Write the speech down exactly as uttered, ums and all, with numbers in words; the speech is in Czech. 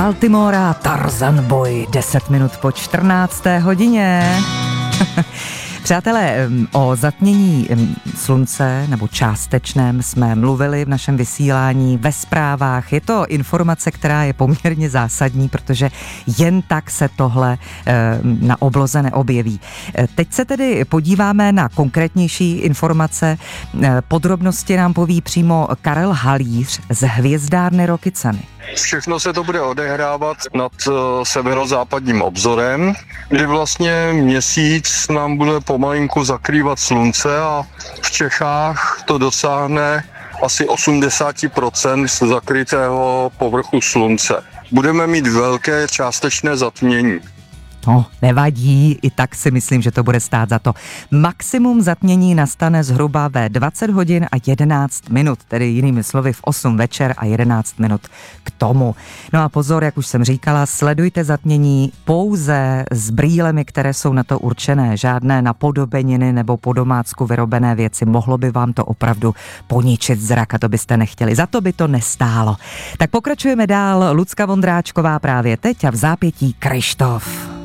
Baltimora, Tarzan Boy, deset minut po čtrnácté hodině. Přátelé, o zatmění slunce nebo částečném jsme mluvili v našem vysílání ve zprávách. Je to informace, která je poměrně zásadní, protože jen tak se tohle na obloze neobjeví. Teď se tedy podíváme na konkrétnější informace. Podrobnosti nám poví přímo Karel Halíř z Hvězdárny Rokycany. Všechno se to bude odehrávat nad severozápadním obzorem, kdy vlastně měsíc nám bude pomalinku zakrývat slunce a v Čechách to dosáhne asi osmdesát procent zakrytého povrchu slunce. Budeme mít velké částečné zatmění. No, nevadí, i tak si myslím, že to bude stát za to. Maximum zatmění nastane zhruba ve dvacet hodin a jedenáct minut, tedy jinými slovy v osm večer a jedenáct minut k tomu. No a pozor, jak už jsem říkala, sledujte zatmění pouze s brýlemi, které jsou na to určené. Žádné napodobeniny nebo po domácku vyrobené věci. Mohlo by vám to opravdu poničit zrak a to byste nechtěli. Za to by to nestálo. Tak pokračujeme dál. Lucka Vondráčková právě teď a v zápětí Kryštof.